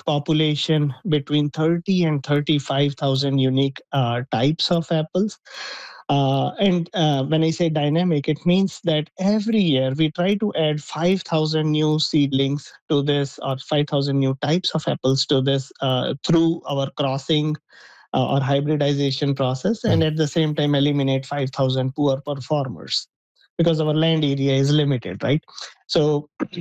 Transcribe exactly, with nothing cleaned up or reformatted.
population between thirty and thirty-five thousand unique uh, types of apples. Uh, and uh, when I say dynamic, it means that every year we try to add five thousand new seedlings to this, or five thousand new types of apples to this uh, through our crossing uh, or hybridization process, and at the same time eliminate five thousand poor performers because our land area is limited, right? So